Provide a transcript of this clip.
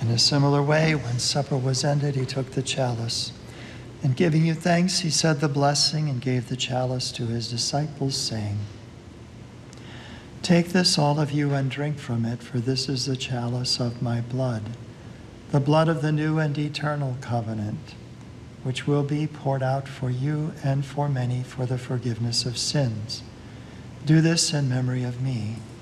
In a similar way, when supper was ended, he took the chalice. And giving you thanks, he said the blessing and gave the chalice to his disciples, saying, "Take this, all of you, and drink from it, for this is the chalice of my blood, the blood of the new and eternal covenant, which will be poured out for you and for many for the forgiveness of sins. Do this in memory of me."